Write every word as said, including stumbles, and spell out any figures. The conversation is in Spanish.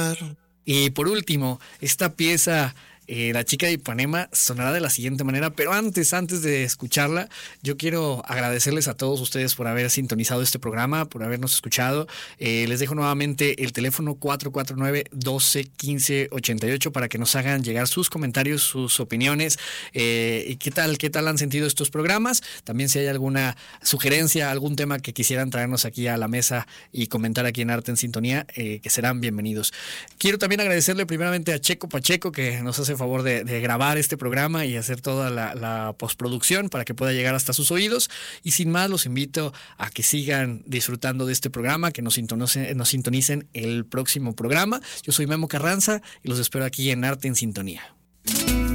claro. Y por último, esta pieza, eh, La chica de Ipanema, sonará de la siguiente manera, pero antes, antes de escucharla, yo quiero agradecerles a todos ustedes por haber sintonizado este programa, por habernos escuchado. Eh, les dejo nuevamente el teléfono cuatro cuatro nueve, doce, quince, ochenta y ocho para que nos hagan llegar sus comentarios, sus opiniones, eh, y qué tal, qué tal han sentido estos programas. También si hay alguna sugerencia, algún tema que quisieran traernos aquí a la mesa y comentar aquí en Arte en Sintonía, eh, que serán bienvenidos. Quiero también agradecerle primeramente a Checo Pacheco, que nos hace favor de, de grabar este programa y hacer toda la, la postproducción para que pueda llegar hasta sus oídos. Y sin más, los invito a que sigan disfrutando de este programa, que nos sintonicen, nos sintonicen el próximo programa. Yo soy Memo Carranza y los espero aquí en Arte en Sintonía.